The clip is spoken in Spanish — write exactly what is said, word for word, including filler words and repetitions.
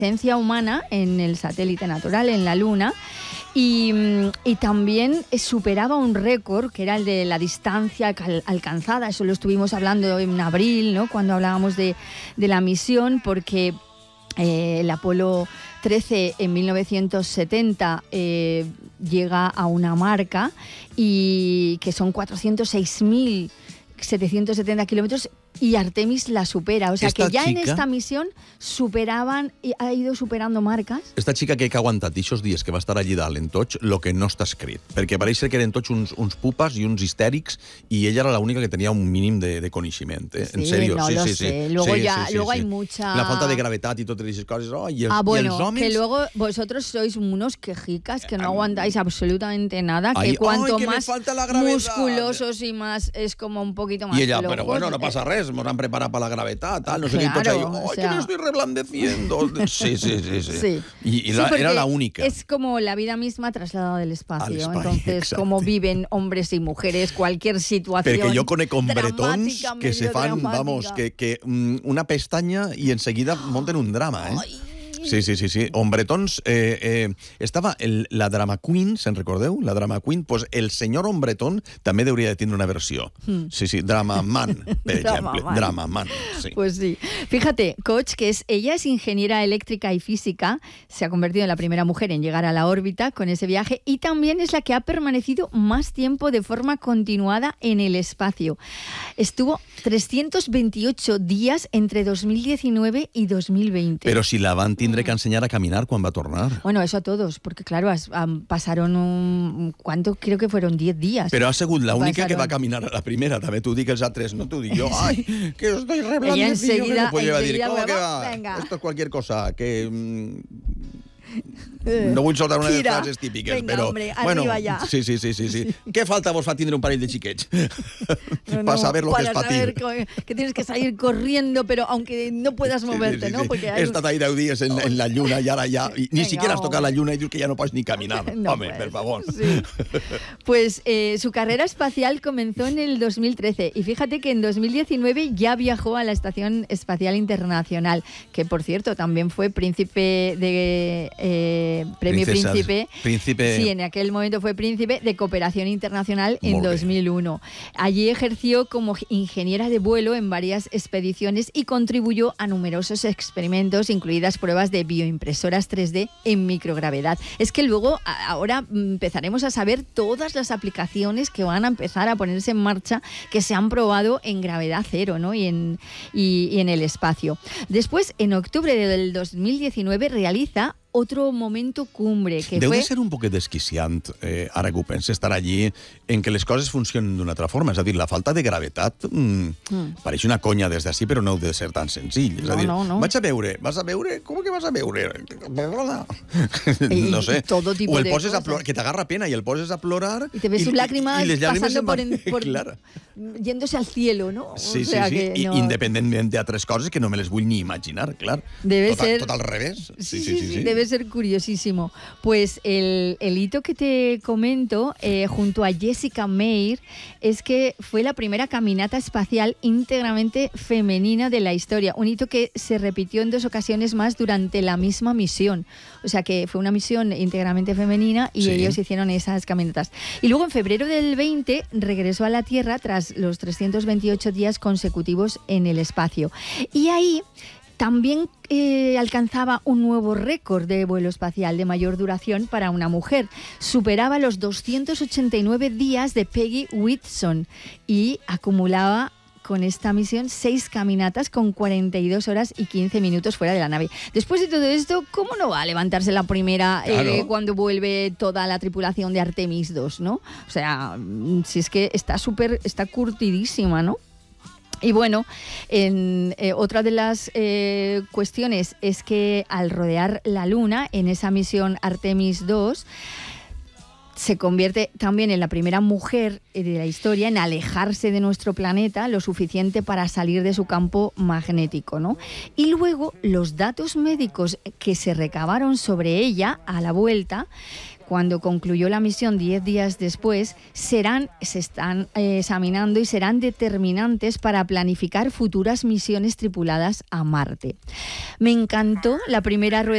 presencia humana en el satélite natural, en la Luna, y, y también superaba un récord que era el de la distancia alcanzada. Eso lo estuvimos hablando en abril, ¿no?, cuando hablábamos de, de la misión, porque eh, el Apolo trece en mil novecientos setenta eh, llega a una marca y que son cuatrocientos seis mil setecientos setenta kilómetros, y Artemis la supera. O sea, esta que ya chica, en esta misión superaban, i ha ido superando marques. Esta xica que ha aguantat aquests dies que va estar allí dalt en tots, lo que no està escrit. Perquè pareix ser que eren tots uns, uns pupes i uns histèrics, i ella era l'única que tenia un mínim de, de coneixement. Eh? Sí, en serio, no sí, lo sí, sé. sí. Luego sí, ya, sí, sí, luego sí. hay mucha... La falta de gravetat i totes aquestes coses. Oh, i, els, ah, bueno, i els homes... que luego vosotros sois unos quejicas que no aguantáis absolutamente nada, que Ay, cuanto ay, que más musculosos y más, es como un poquito más I ella, flojos. pero bueno, no pasa res, nos han preparat para la gravetat, tal, no sé claro, qué, y tots ahí, o ¡ay, sea... que me estoy reblandeciendo! Sí, sí, sí. sí. sí. Y, y sí, la, era la única. Es como la vida misma trasladada del espacio. Al espai, Entonces, exacte. Cómo viven hombres y mujeres cualquier situación. Perquè jo conec hombretons dramàtica, que se fan, dramàtica. vamos, que, que una pestanya i enseguida monten un drama, eh? Ai. Sí, sí, sí, sí. Hombretons, eh, eh, estava el, la Drama Queen, se'n recordeu? La Drama Queen, pues el senyor Hombretón també hauria de tenir una versió. Mm. Sí, sí, Drama Man, per Drama ejemplo. Man. Drama Man, sí. Pues sí. Fíjate, Koch, que es, ella es ingeniera eléctrica y física, se ha convertido en la primera mujer en llegar a la órbita con ese viaje, y también es la que ha permanecido más tiempo de forma continuada en el espacio. Estuvo trescientos veintiocho días entre dos mil diecinueve y dos mil veinte. Però si la van tindre que ensenyar a caminar quan va tornar. Bueno, eso a todos, porque claro, as, um, pasaron un... ¿Cuánto? Creo que fueron diez días. Però ha sigut la única pasaron... que va caminar a la primera. També t'ho dic els altres, no t'ho dic jo. Ai, que estoy reblandecido. Ella enseguida, que no podía decir, enseguida, ¿cómo que va? Venga. Esto es cualquier cosa, que... No vull soltar una de les Tira. frases típiques, Venga, però... hombre, bueno, ya. sí, sí, sí, sí, sí. Què falta vos fa tindre un parell de xiquets? No, no, para saber lo que es para patir. saber que tienes que salir corriendo, pero aunque no puedas moverte, sí, sí, ¿no? sí. Porque hay... He estat ahí deu dies en, en la lluna i ara ja... I ni Venga, siquiera has hombre. tocat la lluna i dius que ja no pots ni caminar. No Home, puedes. per favor. Sí. Pues eh, su carrera espacial comenzó en el dos mil trece y fíjate que en dos mil diecinueve ya viajó a la Estación Espacial Internacional, que por cierto también fue príncipe de... Eh, premio Princesa, Príncipe. Príncipe. Sí, en aquel momento fue príncipe de Cooperación Internacional en Molt bé. dos mil uno. Allí ejerció como ingeniera de vuelo en varias expediciones y contribuyó a numerosos experimentos, incluidas pruebas de bioimpresoras tres D en microgravedad. Es que luego, ahora empezaremos a saber todas las aplicaciones que van a empezar a ponerse en marcha, que se han probado en gravedad cero, ¿no? y, en, y, y en el espacio. Después, en octubre del dos mil diecinueve, realiza otro momento cumbre, que Deu fue... de ser un poquet desquiciant, eh, ara que ho penso, estar allí en que les coses funcionen d'una altra forma. És a dir, la falta de gravetat mm, mm. pareix una conya des d'ací, però no heu de ser tan senzill. És no, a dir, no, no. vaig a veure, vas a veure? Com que vas a veure? Perdona. Y, no sé. Todo tipo o el de poses cosas. a plorar, que t'agarra pena i el poses a plorar... Y te ves sus lágrimas i les llàgrimes pasando por, van... en, por claro. yéndose al cielo, ¿no? Sí, o sea sí, sí. que no... I, independentment d'altres coses que no me les vull ni imaginar, clar. Debe tot, ser... tot al revés. Sí sí sí, sí, sí. Debe ser curiosísimo. Pues el, el hito que te comento, eh, junto a Jessica Meir, es que fue la primera caminata espacial íntegramente femenina de la historia. Un hito que se repitió en dos ocasiones más durante la misma misión. O sea que fue una misión íntegramente femenina y sí. ellos hicieron esas caminatas. Y luego en febrero del veinte regresó a la Tierra tras los trescientos veintiocho días consecutivos en el espacio. Y ahí también eh, alcanzaba un nuevo récord de vuelo espacial de mayor duración para una mujer. Superaba los doscientos ochenta y nueve días de Peggy Whitson y acumulaba con esta misión seis caminatas con cuarenta y dos horas y quince minutos fuera de la nave. Después de todo esto, ¿cómo no va a levantarse la primera claro. eh, cuando vuelve toda la tripulación de Artemis dos, ¿no? O sea, si es que está súper, está curtidísima, ¿no? Y bueno, en, eh, otra de las eh, cuestiones es que al rodear la Luna, en esa misión Artemis dos, se convierte también en la primera mujer de la historia en alejarse de nuestro planeta lo suficiente para salir de su campo magnético, ¿no? Y luego los datos médicos que se recabaron sobre ella a la vuelta, cuando concluyó la misión diez días después, serán, se están eh, examinando y serán determinantes para planificar futuras misiones tripuladas a Marte. Me encantó la primera rueda